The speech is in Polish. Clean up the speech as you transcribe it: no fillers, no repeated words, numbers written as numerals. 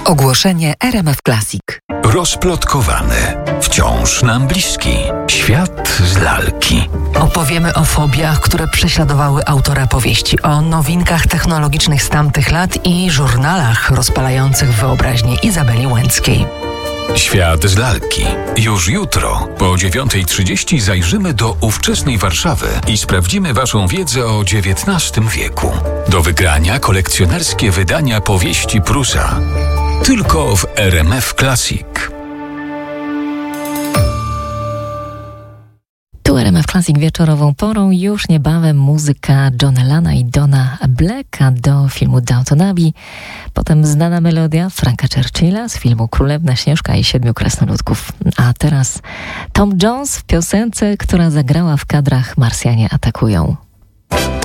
Ogłoszenie RMF Classic. Rozplotkowany, wciąż nam bliski. Świat z lalki. Opowiemy o fobiach, które prześladowały autora powieści, o nowinkach technologicznych z tamtych lat i żurnalach rozpalających wyobraźnię Izabeli Łęckiej. Świat z lalki. Już jutro po 9:30 zajrzymy do ówczesnej Warszawy i sprawdzimy Waszą wiedzę o XIX wieku. Do wygrania kolekcjonerskie wydania powieści Prusa. Tylko w RMF Classic. Tu RMF Classic wieczorową porą. Już niebawem muzyka Johna Lana i Dona Blacka do filmu Downton Abbey. Potem znana melodia Franka Churchilla z filmu Królewna Śnieżka i Siedmiu Krasnoludków. A teraz Tom Jones w piosence, która zagrała w kadrach Marsjanie atakują.